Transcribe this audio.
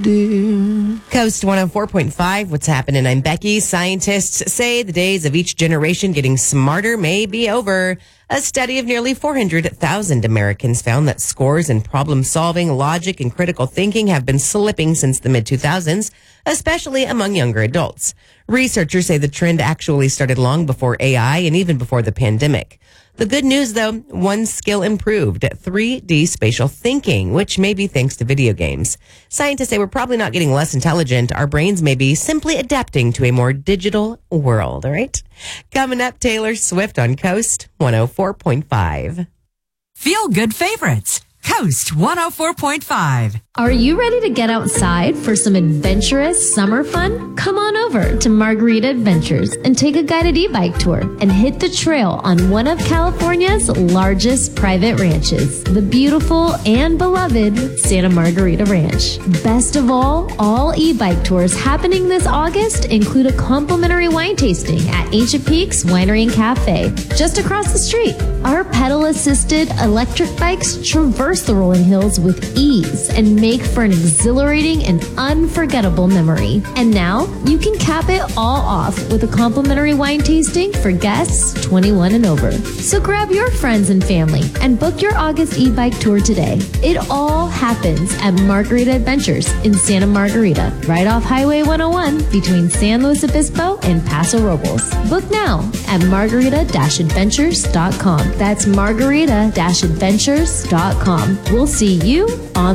Coast 104.5, what's happening? I'm Becky. Scientists say the days of each generation getting smarter may be over. A study of nearly 400,000 Americans found that scores in problem solving, logic, and critical thinking have been slipping since the mid-2000s, especially among younger adults. Researchers say the trend actually started long before AI and even before the pandemic. The good news, though, one skill improved, 3D spatial thinking, which may be thanks to video games. Scientists say we're probably not getting less intelligent. Our brains may be simply adapting to a more digital world, all right? Coming up, Taylor Swift on Coast 104.5. Feel good favorites. Coast 104.5. Are you ready to get outside for some adventurous summer fun? Come on over to Margarita Adventures and take a guided e-bike tour and hit the trail on one of California's largest private ranches, the beautiful and beloved Santa Margarita Ranch. Best of all e-bike tours happening this August include a complimentary wine tasting at Ancient Peaks Winery and Cafe, just across the street. Our pedal-assisted electric bikes traverse the rolling hills with ease and make for an exhilarating and unforgettable memory. And now you can cap it all off with a complimentary wine tasting for guests 21 and over. So grab your friends and family and book your August e-bike tour today. It all happens at Margarita Adventures in Santa Margarita, right off Highway 101 between San Luis Obispo and Paso Robles. Book now at margarita-adventures.com. That's margarita-adventures.com. We'll see you on